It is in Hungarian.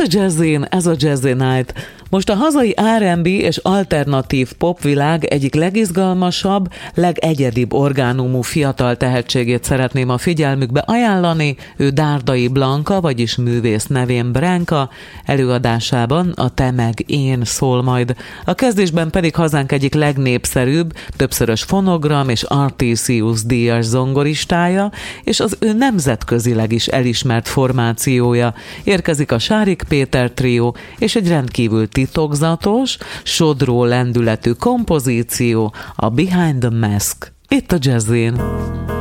a Jazzin, ez a Jazzy Night. Most a hazai R&B és alternatív popvilág egyik legizgalmasabb, legegyedibb orgánumú fiatal tehetségét szeretném a figyelmükbe ajánlani. Ő Dárdai Blanka, vagyis művész nevén Brenka, előadásában a Te meg én szól majd. A kezdésben pedig hazánk egyik legnépszerűbb, többszörös fonogram és Artisius díjas zongoristája, és az ő nemzetközileg is elismert formációja. Érkezik a Sárik Péter trió, és egy rendkívül titokzatos, sodró lendületű kompozíció, a Behind the Mask, itt a Jazzin.